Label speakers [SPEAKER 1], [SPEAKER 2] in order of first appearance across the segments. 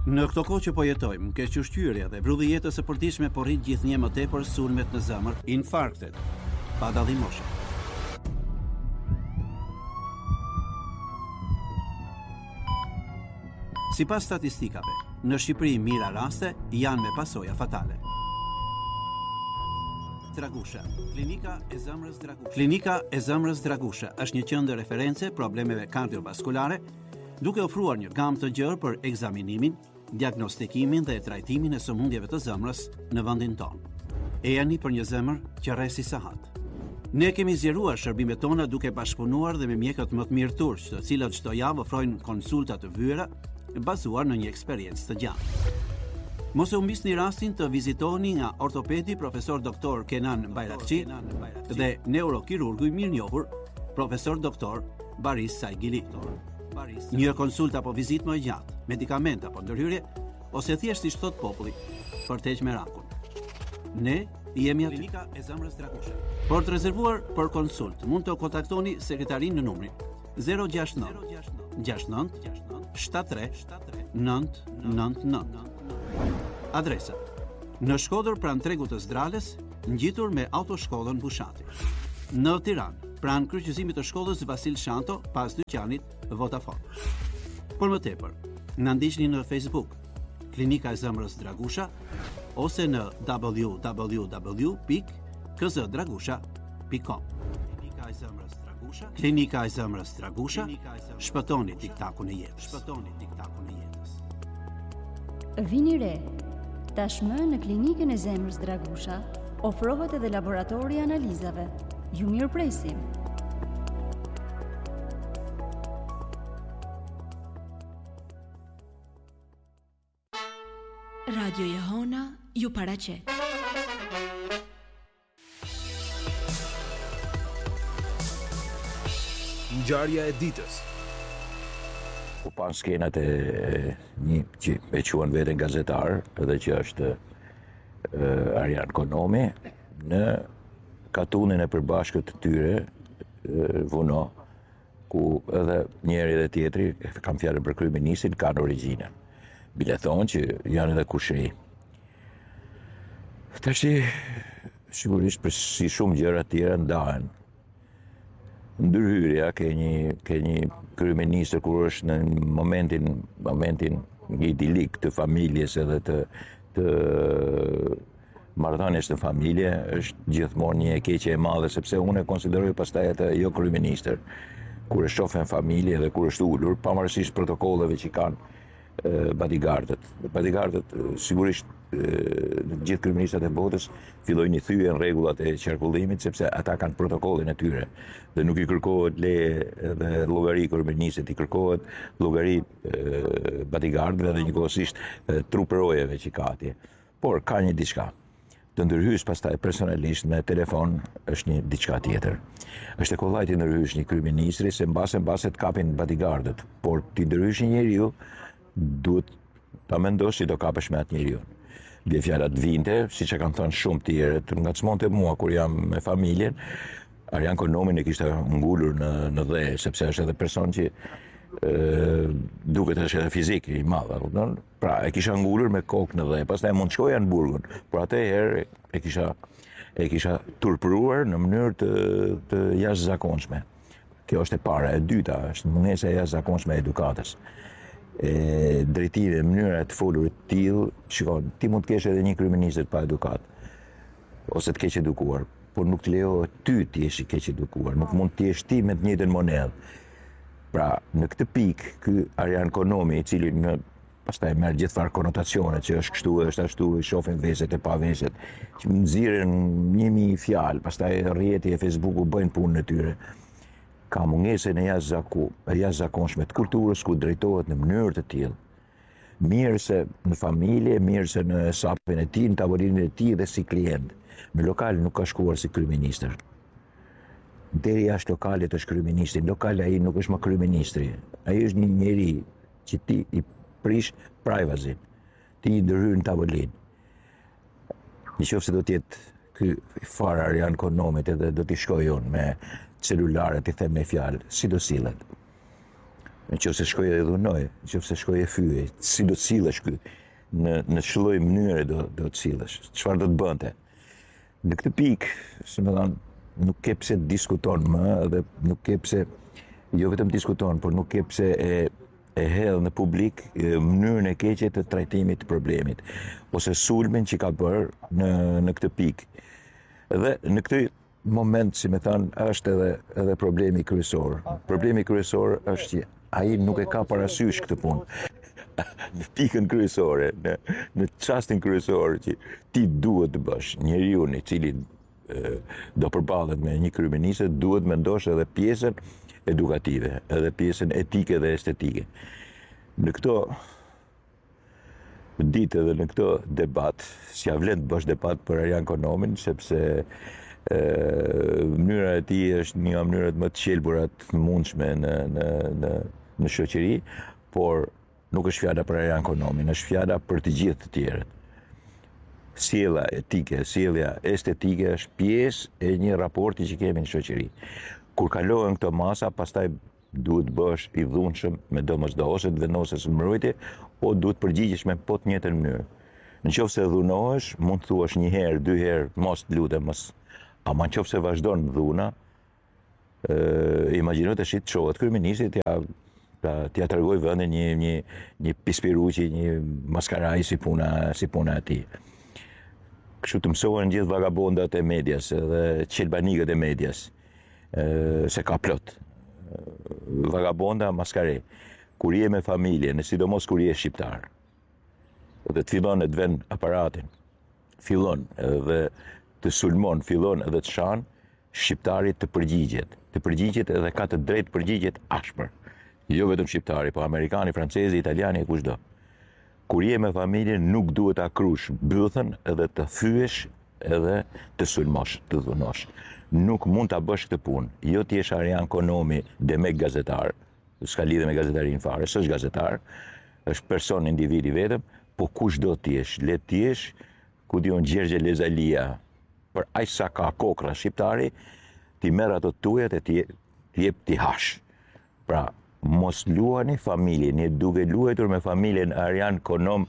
[SPEAKER 1] Në këto kohë që po jetojmë, kequshqyrja dhe vrulli i jetës së përditshme po rrit gjithnjë më tepër sulmet në zemër, infarktet, pa dallim moshe. Sipas statistikave, në Shqipëri mira raste janë me pasoja fatale. Dragusha, Klinika e Zemrës Dragusha. Klinika e Zemrës Dragusha është një qendër referencë problemeve kardiovaskulare, duke ofruar një gamë të gjerë për ekzaminimin, diagnostikimin dhe trajtimin e sëmundjeve të zemrës në vendin tonë. E jani për një zemër që rresi sahat. Ne kemi zgjeruar shërbimet tona duke bashkëpunuar dhe me mjekët më të mirë turq, të cilët çdo javë ofrojnë konsulta të vyera bazuar në një eksperiencë të gjatë. Mos e humbisni rastin të vizitoni nga ortopedi profesor doktor Kenan Bayrakçi dhe neurokirurgu i mirënjohur profesor doktor Baris Saigili. Një konsulta apo vizitë më gjatë, medikament apo ndërhyrje, ose thjesht siç thot populli, për të heqë merakun. Ne jemi aty. Klinika e Zemrës Dragusha. Por të rezervuar për konsult, mund të kontaktoni sekretarin në numrin 069 69 73 999. Adresa: në Shkodër pranë tregut të Zdrales, ngjitur me autoshkollën Bushati. Në Tiranë, pranë kryqëzimit të shkollës Vasil Shanto, pas dyqanit Vodafone. Por më tepër, na ndiqni në Facebook, Klinika e Zemrës Dragusha, ose në www.kzdragusha.com. Klinika e Zemrës Dragusha. Klinika e Zemrës Dragusha. Shpëtoni tiktakun e jetës.
[SPEAKER 2] Vini re. Tashmë në Klinikën e Zemrës Dragusha ofrohet edhe laboratori i analizave. Ju mirëpresim.
[SPEAKER 3] Radio Jehona ju paraqet.
[SPEAKER 4] Ngjarja e ditës.
[SPEAKER 5] U pan skenat e një që e quan veten gazetar, edhe që është Arjan Konomi, në katunin e përbashkët të tyre, Vuno, ku edhe njëri dhe tjetri, kam fjalën për kryeministin, kanë origjinën. Bile thonë që janë edhe kushej. Tashti, sigurisht për si shumë gjëra tjera ndahen. Ndërhyrja ke një kryeministër kur është në momentin idilik të familjes edhe të marrëdhënies të familje, është gjithmonë një keqje e madhe, sepse unë e konsideroj pastaj atë jo kryeministër, kur e shohin familje dhe kur është ulur, pavarësisht protokolleve që kanë bodyguardët. Bodyguardët sigurisht në gjithë kryeministrat e botës fillojnë i thyen rregullat e qarkullimit, sepse ata kanë protokollin e tyre dhe nuk i kërkohet leje dhe llogari kryeministit, i kërkohet llogari bodyguardëve dhe njëkohësisht truperojeve që ka atje. Por ka një diçka. Të ndërhysh pastaj personalisht me telefon është një diçka tjetër. Është e kollajt të ndërhysh një kryeministri se mbase të kapin bodyguardët, por të ndërhysh një njeriu duhet ta mendosh si do kapesh me atë njeriu. Bie fjala të vinte, siç e kanë thënë shumë tjerë, të ngacmonte mua kur jam me familjen, Arjan Konomin e kishte ngulur në dhe, sepse është edhe person që duket është edhe fizik i madh, kupton? Pra e kisha ngulur me kokë në dhe, pastaj mund të shkoja në Burgun, por atëherë e kisha turpëruar në mënyrë të jashtëzakonshme. Kjo është e para, e dyta është mungesa e jashtëzakonshme e edukatës. Drejtime, mënyra të folurit të tillë, shikon, ti mund të kesh edhe një kryeministër pa edukat, ose të keq edukuar, por nuk të lejohet ty të jesh i keq edukuar, nuk mund të jesh ti me të njëjtën monedhë. Pra, në këtë pikë, ky Arjan Konomi, i cili pastaj merr gjithfarë konotacione që është kështu, është ashtu, i shohin vezet e pa vezet, që më nxirren 1000 fjalë, pastaj rrjeti e Facebooku bëjnë punën e tyre. Ka mungesën e jashtëzakonshme të kulturës ku drejtohet në mënyrë të tillë. Mirë se në familje, mirë se në sapin e tij, në tavolinën e tij dhe si klient. Në lokal nuk ka shkuar si kryeministër. Deri jashtë lokalit është kryeministri, në lokal ai nuk është më kryeministri. Ai është një njeri që ti i prish privacin, ti i ndërhyr në tavolinë. Nëse do të jetë ky far Arjan Konomit edhe do t'i shkoj unë me celularet, i them me fjalë, si do sillet. Në qoftë se shkoj e dhunoj, në qoftë se shkoj e fyej, si do të sillesh ky? Në ç'lloj mënyre do të sillesh? Çfarë do të bënte? Në këtë pikë, si më thënë, nuk ke pse të diskuton më, dhe nuk ke pse, jo vetëm diskuton, por nuk ke pse e hedh në publik mënyrën e keqe të trajtimit të problemit, ose sulmin që ka bërë në këtë pikë. Dhe në këtë moment, si me thënë, është edhe problemi kryesor. Problemi kryesor është që ai nuk e ka parasysh këtë punë. Në pikën kryesore, në çastin kryesor që ti duhet të bësh, njeriu i cili do përballet me një kryeminist, duhet mendosh edhe pjesën edukative, edhe pjesën etike dhe estetike. Në këto ditë dhe në këto debat, s'ja vlen të bësh debat për Arjan Konomin, sepse mënyra e tij është një nga mënyrat më të qelbura të mundshme në shoqëri, por nuk është fjala për Arjan Konomin, është fjala për të gjithë të tjerët. Sjellja etike, sjellja estetike është pjesë e një raporti që kemi në shoqëri. Kur kalohen këto masa, pastaj duhet bësh i dhunshëm me domosdoshmëri, ose të vendosësh mbrojtje, o duhet përgjigjesh me po të njëjtën mënyrë. Nëse dhunohesh, mund të thuash një herë, dy herë, mos të lutem, mos. Ama nëse vazhdon dhuna, imagjino të shit çohet kryeministi t'ia tregoj vendin një pispiruqi, një maskaraj si puna e tij. Kështu të mësohen gjithë vagabondat e medias dhe qelbanikët e medias, se ka plot. Vagabonda maskare. Kur je me familjen, sidomos kur je shqiptar, dhe të fillon e të vend aparatin, fillon edhe të sulmon, fillon edhe të shan, shqiptarit të përgjigjet edhe ka të drejtë përgjigjet ashpër. Jo vetëm shqiptari, po amerikani, francezi, italiani e kushdo. Kur je me familjen, nuk duhet ta krush bythën edhe të thyesh edhe të sulmosh, të dhunosh. Nuk mund ta bësh këtë punë. Jo ti je Arjan Konomi, demek gazetar, s'ka lidhje me gazetarin fare, s'është gazetar, është person, individi vetëm, po kushdo ti jesh, le ti jesh, ku diun Gjergje Lezalia, për aq sa ka kokra shqiptari, ti merr ato tujat e ti jep ti hash. Pra, mos luani familjen, duke luajtur me familjen Arjan Konom,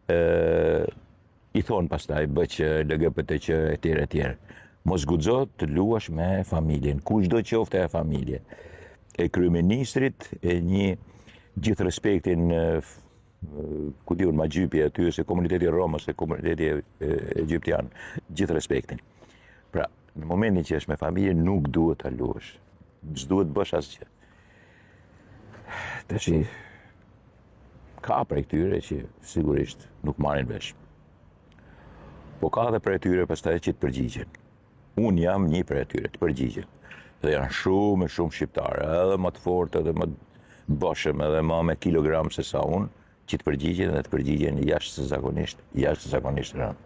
[SPEAKER 5] i thon pastaj bëq LGBTQ etj. Mos guxo të luash me familjen, kushdo qofte e familje. E kryeministrit, e një gjithë respektin, ku diun ma gjypje aty, se komuniteti Romës, se komuniteti egyptian, gjithë respektin. Pra, në momentin që është me familjen, nuk duhet ta luash. S'duhet bësh asgjë. Tashi, ka prej këtyre që sigurisht nuk marrin vesh. Po ka dhe prej tyre pastaj që të përgjigjen. Unë jam një prej tyre të përgjigjen. Dhe janë shumë shqiptare, edhe më të fortë, edhe më të boshëm, edhe më me kilogram se sa unë, që të përgjigjen dhe të përgjigjen jashtëzakonisht rënd.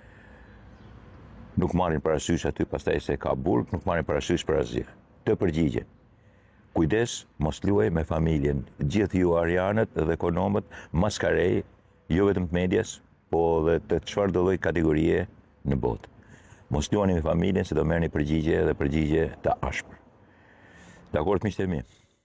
[SPEAKER 5] Nuk marrin parasysh aty pastaj se ka burg, nuk marrin parasysh për asgjë. Të përgjigjen. Kujdes, mos luaj me familjen. Gjithë ju Arjanët dhe Konomët, maskarej, jo vetëm të medias, po dhe të çfarëdo lloj kategorie në botë. Mos luani me familjen, se do merrni përgjigje dhe përgjigje të ashpër. Dakord, miqtë e mi?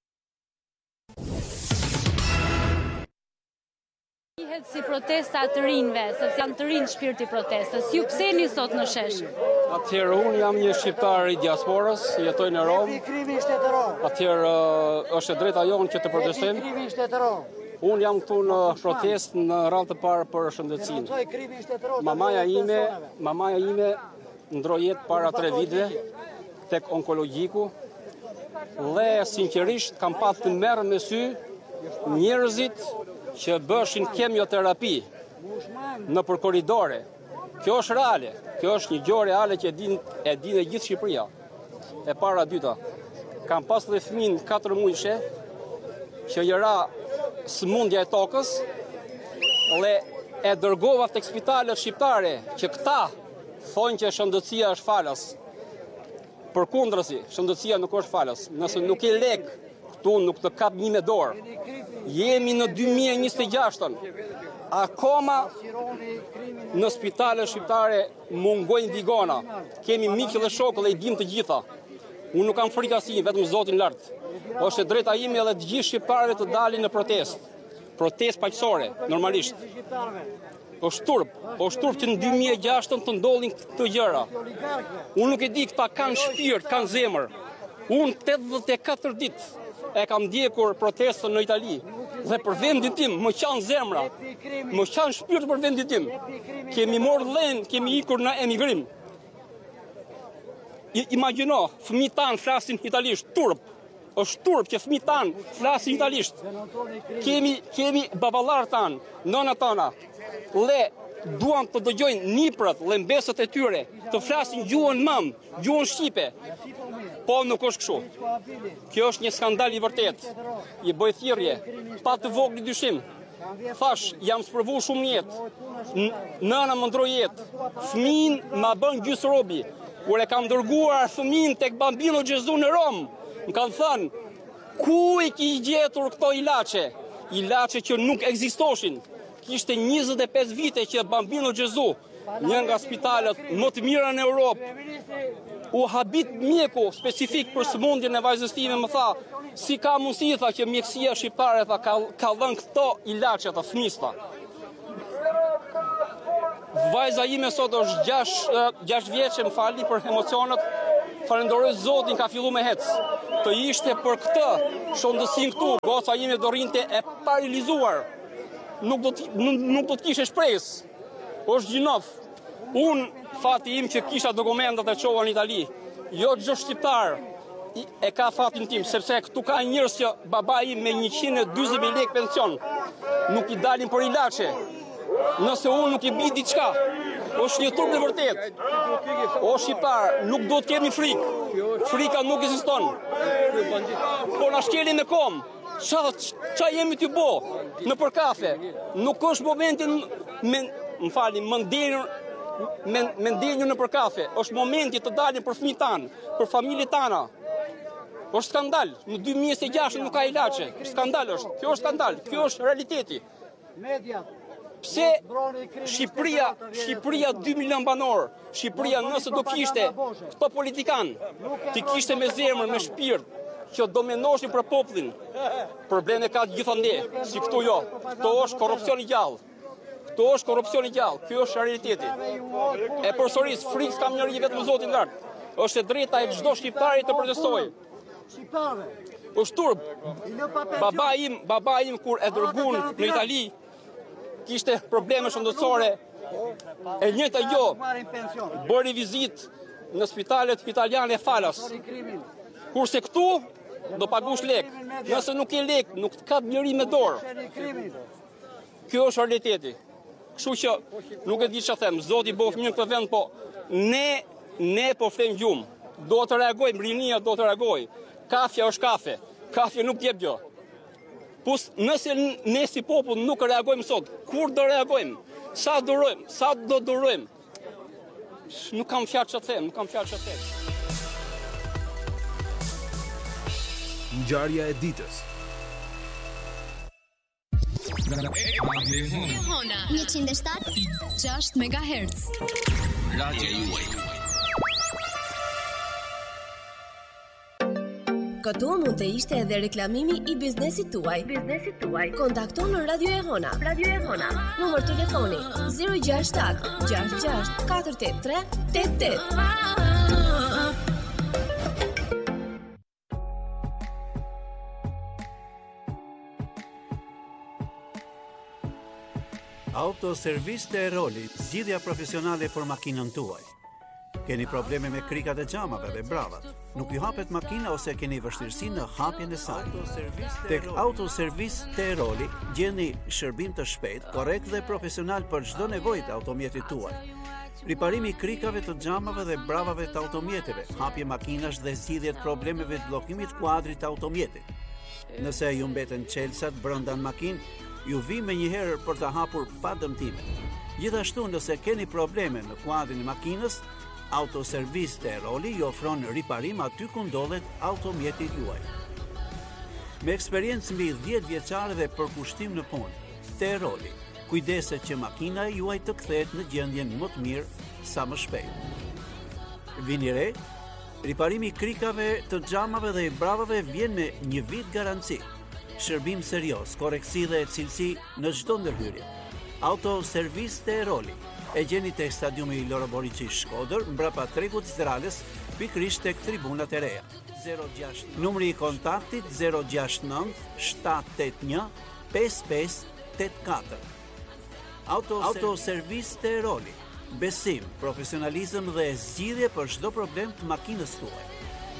[SPEAKER 6] Njihet si protesta të rinjve, sepse janë të rinj shpirti protestës. Ju pse jeni sot në shesh?
[SPEAKER 7] Atëherë unë jam një shqiptar i diasporës, jetoj në Rom. Atëherë është e drejta jonë që të protestojmë. Unë jam këtu në protest në radhë të parë për shëndetësinë. Mamaja ime ndroi jetë para 3 viteve tek onkologjiku dhe sinqerisht kam pasur të merr me sy njerëzit që bëshin kemioterapi në për korridore. Kjo është reale, kjo është një gjë reale që e din e gjithë Shqipëria. E para dyta, kam pas dhe fëmin 4 muajshe që i ra sëmundja e tokës dhe e dërgova tek spitalet shqiptare që këta thonë që shëndetësia është falas. Përkundrazi, shëndetësia nuk është falas. Nëse nuk e lek këtu, nuk të kap një me dorë. Jemi në 2026-ën. Akoma në spitalet shqiptare mungojnë vigona. Kemi mikë dhe shokë dhe i dim të gjitha. Unë nuk kam frikë asnjë, vetëm Zotin lart. është e drejta ime edhe të gjithë shqiptarëve të dalin në protestë. Protestë paqësore, normalisht. Është turp që në 2006 të ndodhin këto gjëra. Unë nuk e di, këta kanë shpirt, kanë zemër. Unë 84 ditë e kam ndjekur protestën në Itali dhe për vendin tim më qanë zemra, më qanë shpirt për vendin tim. Kemi morë dhenë, kemi ikur në emigrim. Imagjino, fëmijët tanë flasin italisht, turp. Është turp që fëmijët tanë flasin italisht. Kemi baballarë tanë, nëna tana, duan të dëgjojnë niprat, mbesët e tyre, të flasin gjuhën mam, gjuhën shqipe. Po nuk është kështu. Kjo është një skandal i vërtet. I bëj thirrje, pa të vogël dyshim. Thash, jam sprovu shumë jetë. Nëna më ndroi jetë. Fëmin ma bën gjys robi. Kur e kam dërguar fëmin tek Bambino Gesù në Rom, më kanë thënë, ku i ki gjetur këto ilaçe? Ilaçe që nuk ekzistoshin. Kishte 25 vite që Bambino Gesù, një nga spitalet më të mira në Europë, u habit mjeku specifik për sëmundjen e vajzës time, më tha, si ka mundësi, tha, që mjekësia shqiptare tha, ka dhënë këto ilaçe të fëmista. Vajza ime sot është 6 vjeçe, më falni për emocionet, falenderoj Zotin, ka fillu me hec. Të ishte për këtë shondësin këtu, goca ime do rrinte e paralizuar. Nuk do të kishe shpresë. Është gjinof. Unë fati im që kisha dokumentat e çova në Itali. Jo çdo shqiptar e ka fatin tim, sepse këtu ka njerëz që baba im me 140.000 lekë pension nuk i dalin për ilaçe. Nëse unë nuk i bi diçka, është një turp në vërtet. O shqiptar, nuk do të kemi frikë. Frika nuk ekziston. Po na shkeli me kom. Qa jemi t'ju bo në për kafe? Nuk është momentin me ndenjur në për kafe. Është momenti të dalim për fëmijët tanë, për familjet tana. Është skandal. Në 2026 nuk ka ilaçe. Skandal është. Kjo është skandal. Kjo është realiteti. Pse Shqipëria 2 milion banor, Shqipëria nëse do kishte këto politikan, ti kishte me zemër, me shpirt, që dominoshin për popullin, probleme ka gjithande, si këtu jo. Këto është korrupsion i gjallë. Kjo është realiteti. E përsëris, frikë kam njëri vetëm Zotin lart. Është e drejta e çdo shqiptari të protestojë. Është turp. Baba im kur e dërguan në Itali, kishte probleme shëndetësore, e njëjta jo, bëri vizitë në spitalet italiane falas. Kurse këtu, do pagush lek. Nëse nuk e lek, nuk të ka të njëri me dorë. Kjo është realiteti. Kështu që nuk e di që them, Zoti bof një këtë vend, po ne po flem gjumë. Do të reagojmë, rinia do të reagojë. Kafja është kafe. Kafja nuk jep gjë. Nëse ne si popull nuk reagojmë sot, kur do reagojmë? Sa do durojmë? Nuk kam fjalë që them.
[SPEAKER 4] Ngjarja e ditës.
[SPEAKER 3] Hona 107.6 MHz.
[SPEAKER 4] Radio juaj.
[SPEAKER 8] Këtu mund të ishte edhe reklamimi i biznesit tuaj. Kontakto në Radio e Hona. Numër telefoni 067 66 483 88.
[SPEAKER 1] Autoservis Teroli, zgjidhja profesionale për makinën tuaj. Keni probleme me krikat e xhamave dhe bravat, nuk ju hapet makina ose keni vështirësi në hapjen e saj. Tek Autoservis Teroli gjeni shërbim të shpejtë, korrekt dhe profesional për çdo nevojë të automjetit tuaj. Riparimi i krikave të xhamave dhe bravave të automjeteve, hapje makinash dhe zgjidhje të problemeve të bllokimit kuadrit të automjetit. Nëse ju mbeten çelësat brenda në makinë, ju vi me njëherë për të hapur pa dëmtime. Gjithashtu, nëse keni probleme në kuadrin e makinës, Autoservis Teroli ju ofron riparim aty ku ndodhet automjeti juaj. Me eksperiencë mbi 10 vjeçare dhe përkushtim në punë, Teroli kujdeset që makina juaj të kthehet në gjendjen më të mirë sa më shpejt. Vini re, Riparimi i krikave, të xhamave dhe i bravave vjen me 1 vit garanci. Shërbim serioz, koreksi dhe cilësi në çdo ndërhyrje. Autoservis te Roli. E gjeni tek stadiumi Loro Boriçi Shkodër, mbrapa tregut Zdrales, pikërisht tek tribunat e reja. 06 numri i kontaktit 069 781 5584. Autoservis te Roli. Besim, profesionalizëm dhe zgjidhje për çdo problem të makinës tuaj.